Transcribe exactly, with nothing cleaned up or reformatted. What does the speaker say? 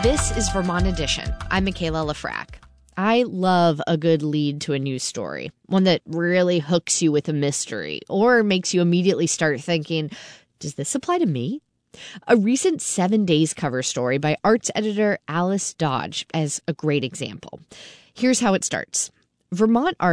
This is Vermont Edition. I'm Michaela Lafrac. I love a good lead to a news story, one that really hooks you with a mystery or makes you immediately start thinking, does this apply to me? A recent Seven Days cover story by arts editor Alice Dodge as a great example. Here's how it starts. Vermont